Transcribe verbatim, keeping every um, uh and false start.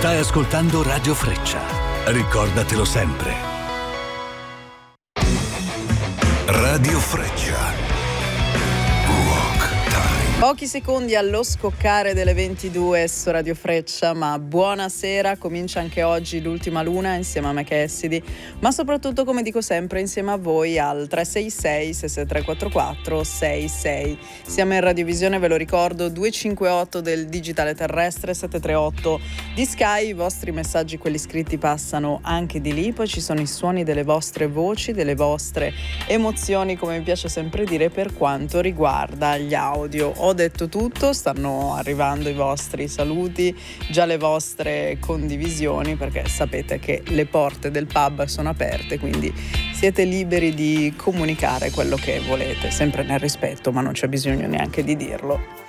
Stai ascoltando Radio Freccia. Ricordatelo sempre. Radio Freccia. Pochi secondi allo scoccare delle ventidue su Radio Freccia, ma buonasera, comincia anche oggi l'ultima luna insieme a me Cassidy, ma soprattutto, come dico sempre, insieme a voi al tre sei sei sei sei tre quattro quattro sei sei. Siamo in radiovisione, ve lo ricordo, duecentocinquantotto del digitale terrestre, settecentotrentotto di Sky. I vostri messaggi, quelli scritti, passano anche di lì, poi ci sono i suoni delle vostre voci, delle vostre emozioni, come mi piace sempre dire, per quanto riguarda gli audio. Ho detto tutto, stanno arrivando i vostri saluti, già le vostre condivisioni, perché sapete che le porte del pub sono aperte, quindi siete liberi di comunicare quello che volete, sempre nel rispetto, ma non c'è bisogno neanche di dirlo.